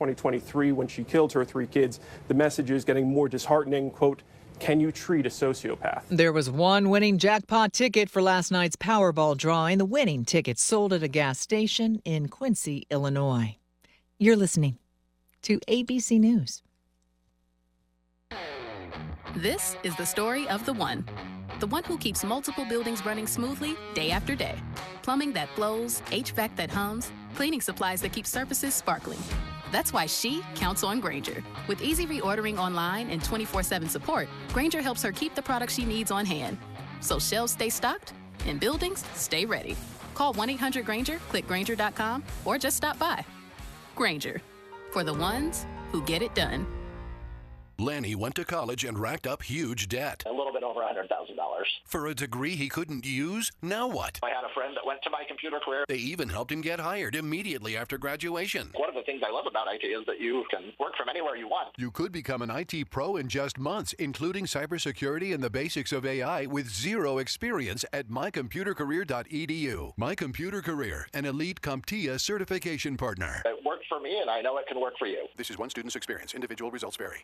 2023 when she killed her 3 kids. The message is getting more disheartening. Quote, can you treat a sociopath? There was one winning jackpot ticket for last night's Powerball drawing. The winning ticket sold at a gas station in Quincy, Illinois. You're listening to ABC News. This is the story of the one who keeps multiple buildings running smoothly day after day. Plumbing that flows, HVAC that hums, cleaning supplies that keep surfaces sparkling. That's why she counts on Grainger. With easy reordering online and 24/7 support, Grainger helps her keep the products she needs on hand. So shelves stay stocked and buildings stay ready. Call 1-800-GRAINGER, click Grainger.com, or just stop by. Grainger, for the ones who get it done. Lanny went to college and racked up huge debt. A little bit over $100,000. For a degree he couldn't use? Now what? I had a friend that went to My Computer Career. They even helped him get hired immediately after graduation. One of the things I love about IT is that you can work from anywhere you want. You could become an IT pro in just months, including cybersecurity and the basics of AI with zero experience at mycomputercareer.edu. My Computer Career, an elite CompTIA certification partner. It worked for me, and I know it can work for you. This is one student's experience. Individual results vary.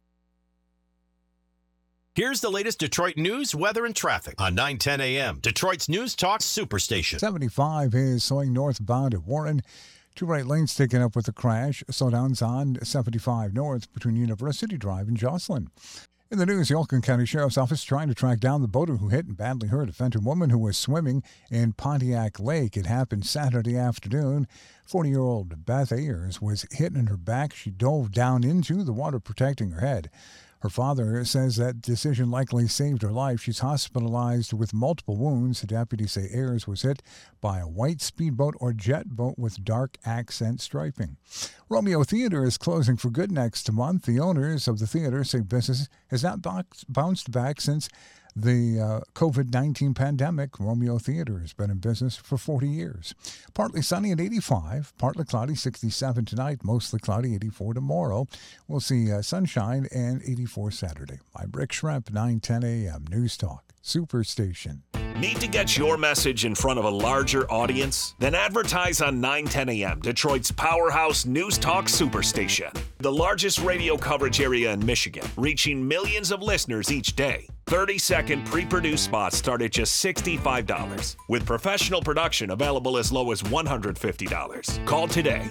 Here's the latest Detroit news, weather, and traffic on 9:10 a.m. Detroit's News Talk Superstation. 75 is slowing northbound at Warren. 2 right lanes taken up with a crash. Slowdowns on 75 north between University Drive and Jocelyn. In the news, the Elkin County Sheriff's Office trying to track down the boater who hit and badly hurt a Fenton woman who was swimming in Pontiac Lake. It happened Saturday afternoon. 40-year-old Beth Ayers was hit in her back. She dove down into the water, protecting her head. Her father says that decision likely saved her life. She's hospitalized with multiple wounds. The deputies say Ayers was hit by a white speedboat or jet boat with dark accent striping. Romeo Theater is closing for good next month. The owners of the theater say business has not bounced back since the COVID-19 pandemic. Romeo Theater has been in business for 40 years. Partly sunny at 85, partly cloudy 67 tonight, mostly cloudy 84 tomorrow. We'll see sunshine and 84 Saturday. I'm Rick Schremp, 9:10 a.m. News Talk Superstation. Need to get your message in front of a larger audience? Then advertise on 9:10 a.m., Detroit's powerhouse News Talk Superstation. The largest radio coverage area in Michigan, reaching millions of listeners each day. 30-second pre-produced spots start at just $65, with professional production available as low as $150. Call today,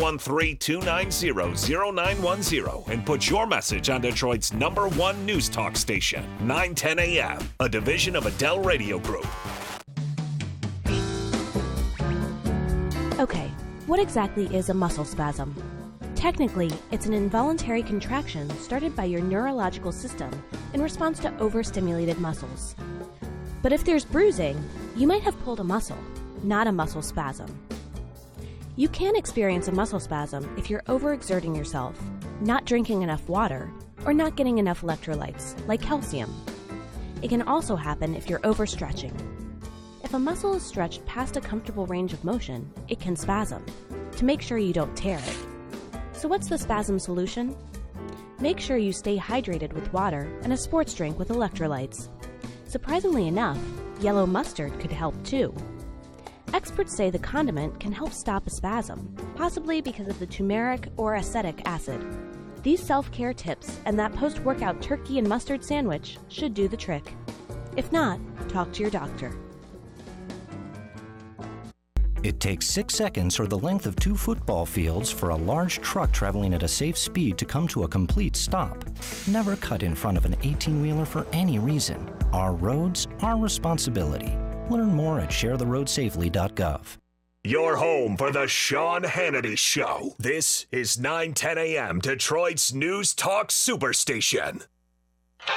313-290-0910, and put your message on Detroit's #1 News Talk station, 9:10 a.m., a division of Adele Radio Group. Okay, what exactly is a muscle spasm? Technically, it's an involuntary contraction started by your neurological system in response to overstimulated muscles. But if there's bruising, you might have pulled a muscle, not a muscle spasm. You can experience a muscle spasm if you're overexerting yourself, not drinking enough water, or not getting enough electrolytes, like calcium. It can also happen if you're overstretching. If a muscle is stretched past a comfortable range of motion, it can spasm, to make sure you don't tear it. So what's the spasm solution? Make sure you stay hydrated with water and a sports drink with electrolytes. Surprisingly enough, yellow mustard could help too. Experts say the condiment can help stop a spasm, possibly because of the turmeric or acetic acid. These self-care tips and that post-workout turkey and mustard sandwich should do the trick. If not, talk to your doctor. It takes 6 seconds or the length of 2 football fields for a large truck traveling at a safe speed to come to a complete stop. Never cut in front of an 18-wheeler for any reason. Our roads, our responsibility. Learn more at sharetheroadsafely.gov. Your home for the Sean Hannity Show. This is 9:10 a.m. Detroit's News Talk Superstation.